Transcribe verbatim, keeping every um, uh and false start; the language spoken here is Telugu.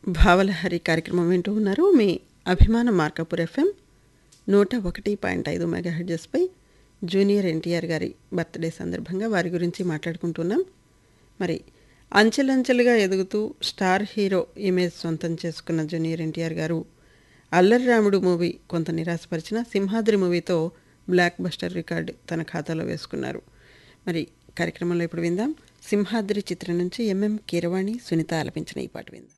భావలహరి కార్యక్రమం వింటూ ఉన్నారు. మీ అభిమాన మార్కాపూర్ ఎఫ్ఎం నూట ఒకటి పాయింట్ ఐదు మెగాహెర్ట్జ్పై జూనియర్ ఎన్టీఆర్ గారి బర్త్డే సందర్భంగా వారి గురించి మాట్లాడుకుంటున్నాం. మరి అంచెలంచెలుగా ఎదుగుతూ స్టార్ హీరో ఇమేజ్ సొంతం చేసుకున్న జూనియర్ ఎన్టీఆర్ గారు అల్లరి రాముడు మూవీ కొంత నిరాశపరిచిన సింహాద్రి మూవీతో బ్లాక్ బస్టర్ రికార్డు తన ఖాతాలో వేసుకున్నారు. మరి కార్యక్రమంలో ఇప్పుడు విందాం. సింహాద్రి చిత్రం నుంచి ఎంఎం కీరవాణి, సునీత ఆలపించిన ఈ పాట విందాం.